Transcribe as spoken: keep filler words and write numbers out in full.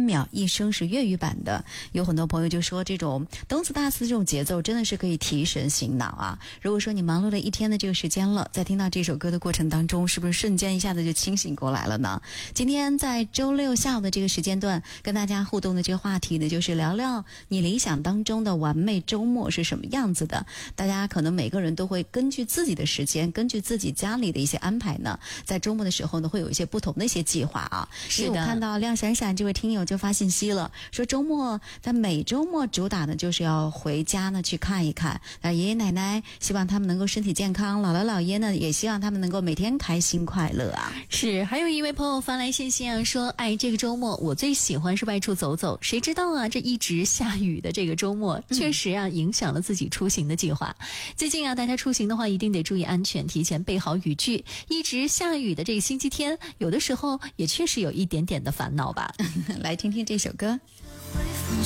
秒一声是粤语版的，有很多朋友就说这种动次打次这种节奏真的是可以提神醒脑啊。如果说你忙碌了一天的这个时间了，在听到这首歌的过程当中，是不是瞬间一下子就清醒过来了呢？今天在周六下午的这个时间段跟大家互动的这个话题呢，就是聊聊你理想当中的完美周末是什么样子的。大家可能每个人都会根据自己的时间，根据自己家里的一些安排呢，在周末的时候呢会有一些不同的一些计划啊。 是的， 我看到亮闪闪这位听友就发信息了，说周末在每周末主打的就是要回家呢去看一看那爷爷奶奶，希望他们能够身体健康，姥姥姥爷呢也希望他们能够每天开心快乐啊。 是，还有一位朋友发来信息啊，说哎，这个周末我最喜欢是外出走走，谁知道啊这一直下雨的这个周末确实啊影响了自己出行的计划。最近啊大家出行的话一定得注意安全，提前备好雨具。一直下雨的这个星期天，有的时候也确实有一点点的烦恼吧。 来听听这首歌。